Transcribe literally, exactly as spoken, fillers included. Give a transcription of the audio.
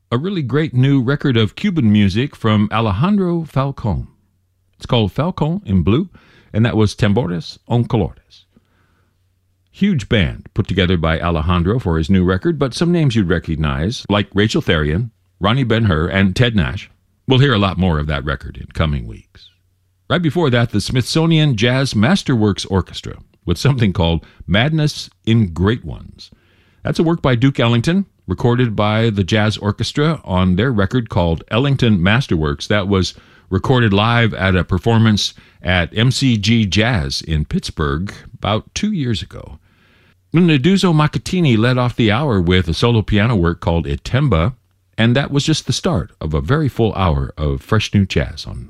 a really great new record of Cuban music from Alejandro Falcon. It's called Falcon in Blue, and that was Tambores on Colores. Huge band put together by Alejandro for his new record, but some names you'd recognize, like Rachel Therian, Ronnie Ben-Hur, and Ted Nash. We'll hear a lot more of that record in coming weeks. Right before that, the Smithsonian Jazz Masterworks Orchestra with something called Madness in Great Ones. That's a work by Duke Ellington, recorded by the Jazz Orchestra on their record called Ellington Masterworks. That was recorded live at a performance at M C G Jazz in Pittsburgh about two years ago. Nduzo Makatini led off the hour with a solo piano work called Itemba, and that was just the start of a very full hour of fresh new jazz on